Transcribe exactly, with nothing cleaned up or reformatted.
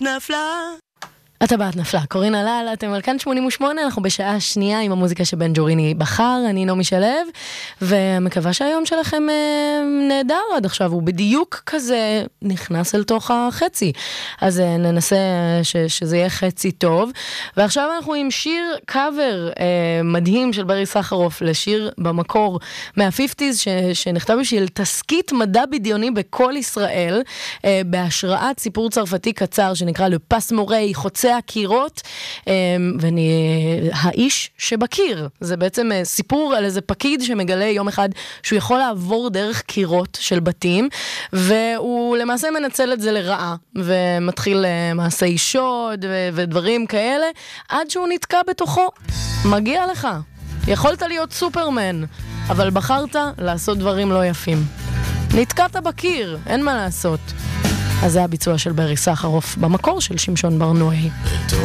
נפלה. הטבעת נפלה, קורין הלל, אתם על כאן שמונים ושמונה, אנחנו בשעה שנייה עם המוזיקה שבן ג'וריני בחר, אני נעמי שלו, ומקווה שהיום שלכם אה, נהדר עד עכשיו, הוא בדיוק כזה נכנס אל תוך החצי, אז אה, ננסה ש, שזה יהיה חצי טוב, ועכשיו אנחנו עם שיר קאבר אה, מדהים של ברי סחרוף, לשיר במקור מה-חמישים ש, שנכתב בשביל תסקית מדע בדיוני בכל ישראל, אה, בהשראת סיפור צרפתי קצר שנקרא לפס מורי חוצה הקירות, ואני האיש שבקיר, זה בעצם סיפור על איזה פקיד שמגלה יום אחד שהוא יכול לעבור דרך קירות של בתים, והוא למעשה מנצל את זה לרעה, ומתחיל מעשי שוד ודברים כאלה, עד שהוא נתקע בתוכו. מגיע לך, יכולת להיות סופרמן, אבל בחרת לעשות דברים לא יפים. נתקעת בקיר, אין מה לעשות. אז זה הביצוע של ברי סחרוף במקור של שמשון ברנועי.